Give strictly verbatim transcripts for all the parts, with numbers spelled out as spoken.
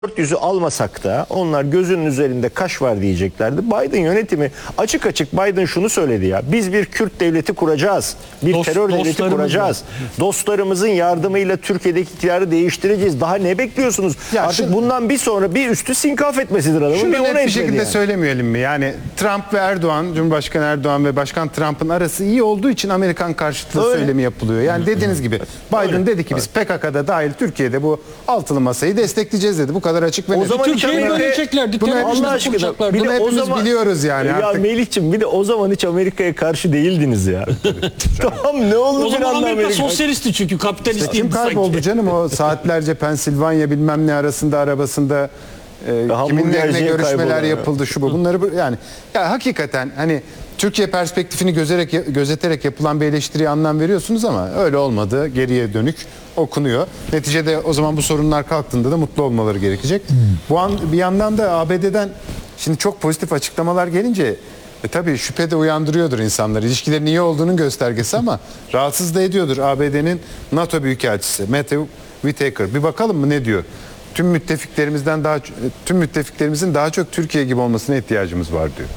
dört yüzü almasak da onlar gözünün üzerinde kaş var diyeceklerdi. Biden yönetimi açık açık Biden şunu söyledi ya. Biz bir Kürt devleti kuracağız. Bir Dost, terör devleti kuracağız. Var. Dostlarımızın yardımıyla Türkiye'deki iktidarı değiştireceğiz. Daha ne bekliyorsunuz? Ya Artık şu, bundan bir sonra bir üstü sinkaf etmesidir adamın. Şunu bir net ona bir şekilde yani. söylemeyelim mi? Yani Trump ve Erdoğan, Cumhurbaşkanı Erdoğan ve Başkan Trump'ın arası iyi olduğu için Amerikan karşıtlığı Öyle. söylemi yapılıyor. Yani dediğiniz gibi Biden Öyle. dedi ki biz P K K'da dahil Türkiye'de bu altılı masayı destekleyeceğiz dedi. Bu kadar açık ve O net. zaman Türkiye'yi hiç Amerika- böleceklerdi. Bunu teröristleri Allah aşkına, kuracaklardı. bir de Bunu o hepimiz zaman- biliyoruz yani. Ya artık. Melih'ciğim bir de o zaman hiç Amerika'ya karşı değildiniz ya. Tamam ne oldu O bir zaman anda Amerika Amerika? sosyalisti çünkü kapitalist Kim değildi kayboldu sanki. canım o saatlerce Pensilvanya bilmem ne arasında arabasında e, Hamburgerciye kiminle görüşmeler kayboldu. yapıldı şu bu bunları bu- yani ya hakikaten hani Türkiye perspektifini gözerek, gözeterek yapılan bir eleştiriye anlam veriyorsunuz ama öyle olmadı, geriye dönük okunuyor. Neticede o zaman bu sorunlar kalktığında da mutlu olmaları gerekecek. Hmm. Bu an bir yandan da A B D'den şimdi çok pozitif açıklamalar gelince e tabii şüphe de uyandırıyordur insanlar. İlişkilerin iyi olduğunun göstergesi ama rahatsız da ediyordur A B D'nin NATO Büyükelçisi Matthew Whitaker. Bir bakalım mı ne diyor? Tüm müttefiklerimizden daha tüm müttefiklerimizin daha çok Türkiye gibi olmasına ihtiyacımız var diyor.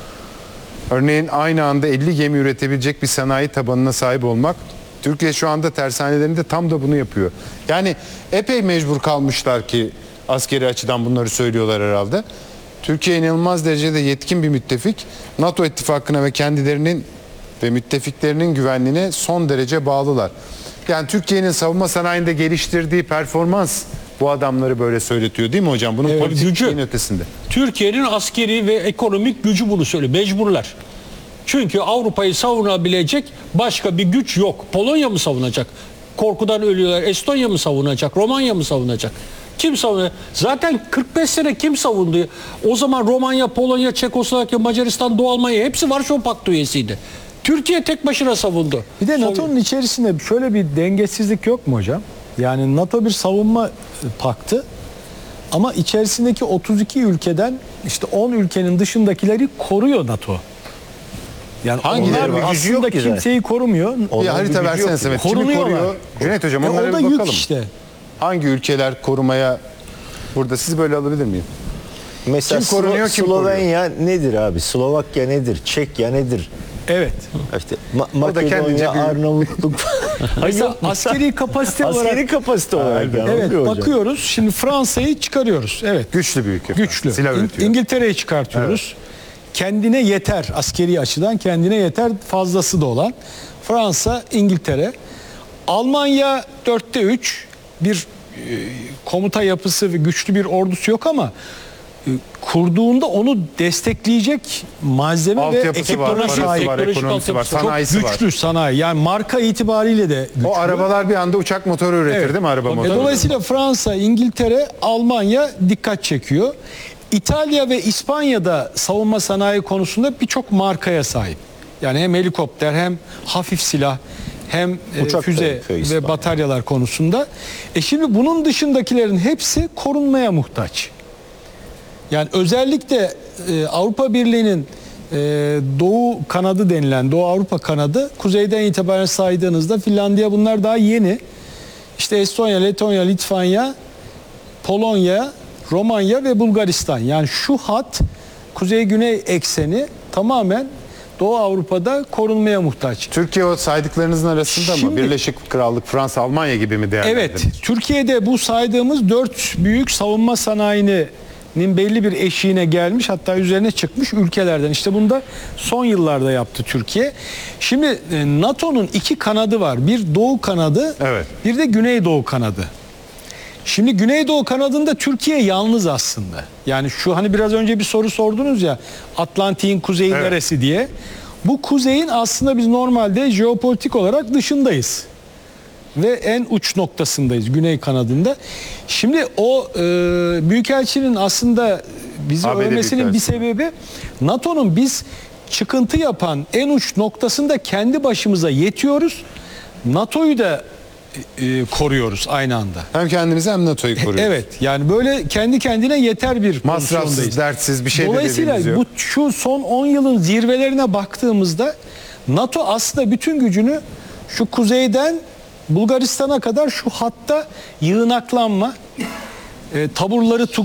Örneğin aynı anda elli gemi üretebilecek bir sanayi tabanına sahip olmak, Türkiye şu anda tersanelerinde tam da bunu yapıyor. Yani epey mecbur kalmışlar ki askeri açıdan bunları söylüyorlar herhalde. Türkiye inanılmaz derecede yetkin bir müttefik. NATO ittifakına ve kendilerinin ve müttefiklerinin güvenliğine son derece bağlılar. Yani Türkiye'nin savunma sanayinde geliştirdiği performans bu adamları böyle söyletiyor değil mi hocam? Bunun Evet, politik gücü. şeyin ötesinde. Türkiye'nin askeri ve ekonomik gücü bunu söylüyor. Mecburlar. Çünkü Avrupa'yı savunabilecek başka bir güç yok. Polonya mı savunacak? Korkudan ölüyorlar. Estonya mı savunacak? Romanya mı savunacak? Kim savunuyor? Zaten kırk beş sene kim savundu? O zaman Romanya, Polonya, Çekoslovakya, Macaristan, Doğu Almanya hepsi Varşova Paktı üyesiydi. Türkiye tek başına savundu. Bir de NATO'nun içerisinde şöyle bir dengesizlik yok mu hocam? Yani NATO bir savunma paktı ama içerisindeki otuz iki ülkeden işte on ülkenin dışındakileri koruyor NATO. Yani Hangileri onlar var? Gücü yok aslında ki zaten. kimseyi korumuyor. Bir Onların harita gücü versene yok. Samet. Kimi Korunuyorlar. koruyor? Cüneyt Hocam E, onlara o da bir yük bakalım. işte. Hangi ülkeler korumaya burada siz böyle alabilir miyim? Mesela Kim korunuyor, Slo- kim Slovenya nedir abi? Slovakya nedir? Çekya nedir? Evet. İşte Ma- O da kendince Makedonya, bir- Arnavutluk. Mesela askeri kapasite olarak Askeri kapasite olarak. yani, evet oluyor hocam. bakıyoruz. Şimdi Fransa'yı çıkarıyoruz. Evet. Güçlü bir ülke. Güçlü. Silah İn- üretiyor. İngiltere'yi çıkartıyoruz. Kendine yeter, askeri açıdan kendine yeter, fazlası da olan Fransa, İngiltere. Almanya dörtte üç, bir e, komuta yapısı ve güçlü bir ordusu yok ama e, kurduğunda onu destekleyecek malzeme ve Altyapısı var, ekipmana parası sahip. var, Teknolojik ekonomisi var, altyapısı. Çok sanayisi var. Güçlü sanayi. Yani marka itibariyle de güçlü. O arabalar bir anda uçak motoru üretir Evet. değil mi? Araba E, motoru. Dolayısıyla Fransa, İngiltere, Almanya dikkat çekiyor. İtalya ve İspanya'da savunma sanayi konusunda birçok markaya sahip. Yani hem helikopter hem hafif silah hem e, Uçak da füze yapıyor ve İspanya. bataryalar konusunda. E şimdi bunun dışındakilerin hepsi korunmaya muhtaç. Yani özellikle e, Avrupa Birliği'nin e, Doğu kanadı denilen Doğu Avrupa kanadı, kuzeyden itibaren saydığınızda Finlandiya, bunlar daha yeni. İşte Estonya, Letonya, Litvanya, Polonya, Romanya ve Bulgaristan. Yani şu hat, kuzey-güney ekseni tamamen Doğu Avrupa'da korunmaya muhtaç. Türkiye o saydıklarınızın arasında mı? Şimdi- Birleşik Krallık, Fransa, Almanya gibi mi değerlendirilir? Evet, Türkiye'de bu saydığımız dört büyük savunma sanayinin belli bir eşiğine gelmiş, hatta üzerine çıkmış ülkelerden. İşte bunu da son yıllarda yaptı Türkiye. Şimdi e, NATO'nun iki kanadı var. Bir Doğu kanadı, Evet. bir de Güneydoğu kanadı. Şimdi Güneydoğu kanadında Türkiye yalnız aslında. Yani şu hani biraz önce bir soru sordunuz ya, Atlantik'in kuzeyi Evet. neresi diye. Bu kuzeyin aslında biz normalde jeopolitik olarak dışındayız. Ve en uç noktasındayız, güney kanadında. Şimdi o e, Büyükelçinin aslında bizi A B D övmesinin bir Büyükelçisi. sebebi, NATO'nun biz çıkıntı yapan en uç noktasında kendi başımıza yetiyoruz. NATO'yu da e, koruyoruz aynı anda. Hem kendimizi hem NATO'yu koruyoruz. Evet, yani böyle kendi kendine yeter bir Masrafsız, pozisyondayız. dertsiz bir şey de Dolayısıyla dediğimiz yok. bu şu son on yılın zirvelerine baktığımızda NATO aslında bütün gücünü şu kuzeyden Bulgaristan'a kadar şu hatta yığınaklanma e, taburları